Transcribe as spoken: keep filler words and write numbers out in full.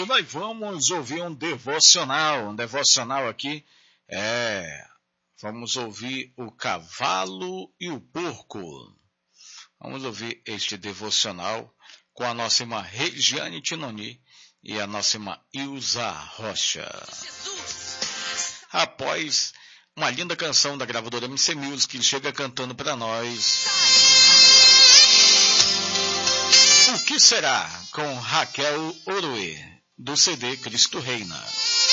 hoje nós vamos ouvir um devocional, um devocional aqui, é, vamos ouvir o cavalo e o porco. Vamos ouvir este devocional com a nossa irmã Regiane Tinoni e a nossa irmã Ilza Rocha. Após uma linda canção da gravadora M C Music, que chega cantando para nós O Que Será, com Raquel Oroe, do C D Cristo Reina.